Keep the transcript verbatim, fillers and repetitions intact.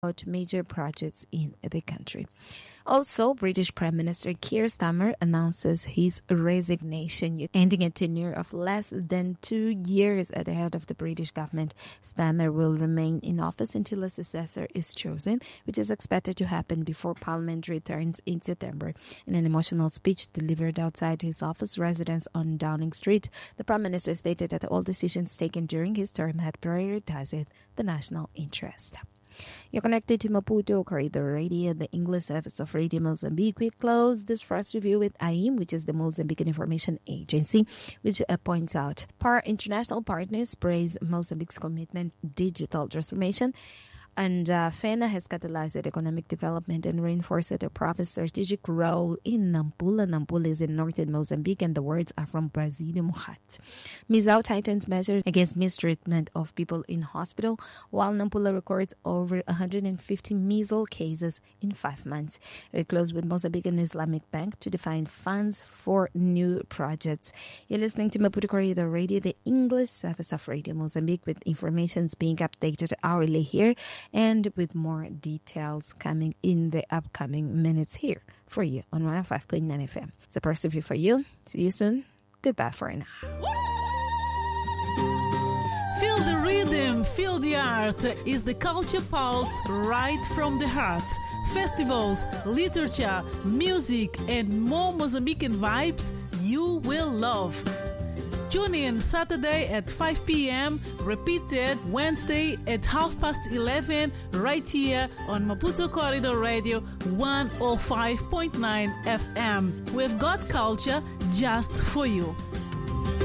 about major projects in the country. Also, British Prime Minister Keir Starmer announces his resignation, ending a tenure of less than two years at the head of the British government. Starmer will remain in office until a successor is chosen, which is expected to happen before Parliament returns in September. In an emotional speech delivered outside his office residence on Downing Street, the Prime Minister stated that all decisions taken during his term had prioritized the national interest. You're connected to Maputo Corridor Radio, the English service of Radio Mozambique. We close this first review with A I M, which is the Mozambican Information Agency, which uh, points out our international partners praise Mozambique's commitment to digital transformation. And uh, FENA has catalyzed economic development and reinforced the province's strategic role in Nampula. Nampula is in northern Mozambique, and the words are from Brasilia Muhat. Mizau tightens measures against mistreatment of people in hospital, while Nampula records over one hundred fifty measles cases in five months. We close with Mozambican Islamic Bank to define funds for new projects. You're listening to Maputo Corridor Radio, the English service of Radio Mozambique, with information being updated hourly here, and with more details coming in the upcoming minutes here for you on one oh five point nine F M. It's a first review for you. See you soon. Goodbye for now. Feel the rhythm, feel the art is the Culture Pulse right from the heart. Festivals, literature, music, and more Mozambican vibes you will love. Tune in Saturday at five p.m., repeated Wednesday at half past eleven, right here on Maputo Corridor Radio one oh five point nine F M. We've got culture just for you.